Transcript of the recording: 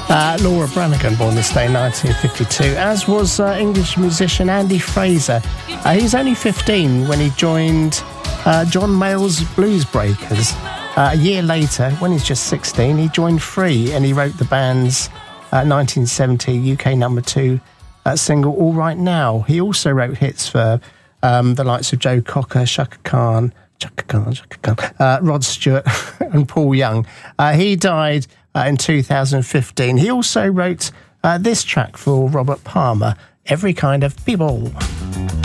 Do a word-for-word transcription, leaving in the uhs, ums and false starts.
Uh, Laura Branigan, born this day, nineteen fifty-two, as was uh, English musician Andy Fraser. Uh, he was only fifteen when he joined uh, John Mayall's Blues Breakers. Uh, a year later, when he's just sixteen, he joined Free and he wrote the band's uh, nineteen seventy U K number two uh, single, All Right Now. He also wrote hits for um, the likes of Joe Cocker, Chaka Khan, Chaka Khan, Chaka Khan, uh, Rod Stewart and Paul Young. Uh, he died uh, in two thousand fifteen. He also wrote uh, this track for Robert Palmer, Every Kind of People.